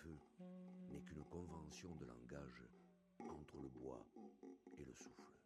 feu n'est qu'une convention de langage entre le bois et le souffle.